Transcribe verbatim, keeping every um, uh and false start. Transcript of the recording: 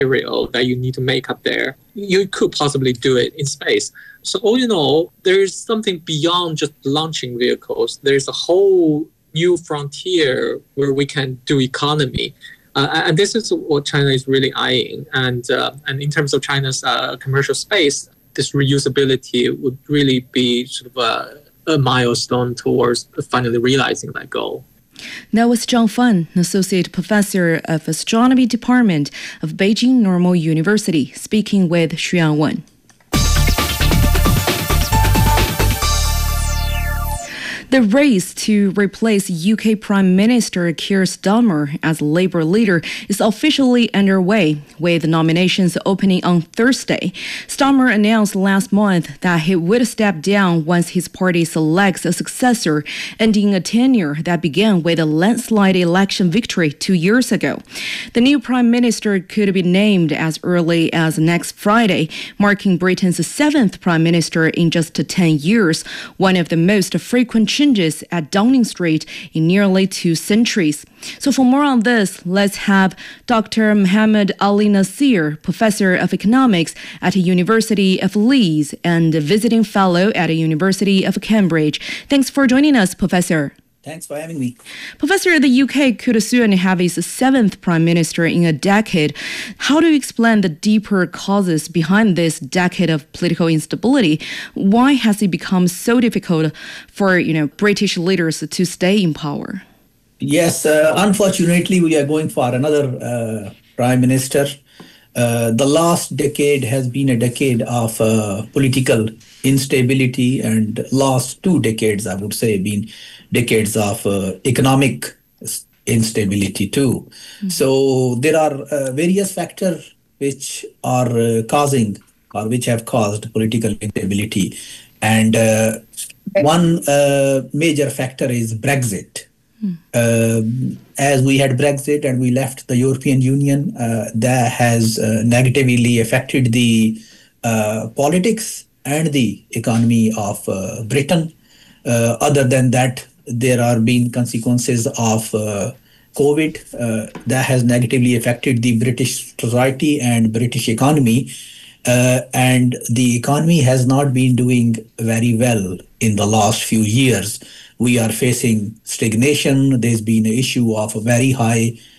material that you need to make up there, you could possibly do it in space. So all in all, there's something beyond just launching vehicles. There's a whole new frontier where we can do economy. Uh, and this is what China is really eyeing. And uh, and in terms of China's uh, commercial space, this reusability would really be sort of a, a milestone towards finally realizing that goal. That was Zhang Fan, an associate professor of astronomy department of Beijing Normal University, speaking with Xu Yanwen. The race to replace U K Prime Minister Keir Starmer as Labour leader is officially underway, with nominations opening on Thursday. Starmer announced last month that he would step down once his party selects a successor, ending a tenure that began with a landslide election victory two years ago. The new Prime Minister could be named as early as next Friday, marking Britain's seventh Prime Minister in just ten years, one of the most frequent changes at Downing Street in nearly two centuries. So for more on this, let's have Doctor Mohammed Ali Nasir, Professor of Economics at the University of Leeds and visiting fellow at the University of Cambridge. Thanks for joining us, Professor. Thanks for having me. Professor, the U K could soon have its seventh Prime Minister in a decade. How do you explain the deeper causes behind this decade of political instability? Why has it become so difficult for, you know, British leaders to stay in power? Yes, uh, unfortunately, we are going for another uh, Prime Minister. Uh, the last decade has been a decade of uh, political instability, and last two decades, I would say, been decades of uh, economic instability too. Mm-hmm. So there are uh, various factors which are uh, causing or which have caused political instability. And uh, one uh, major factor is Brexit. Mm. Uh, as we had Brexit and we left the European Union, uh, that has uh, negatively affected the uh, politics and the economy of uh, Britain. Uh, other than that, there are been consequences of uh, COVID uh, that has negatively affected the British society and British economy. Uh, and the economy has not been doing very well in the last few years. We are facing stagnation. There's been an issue of a very high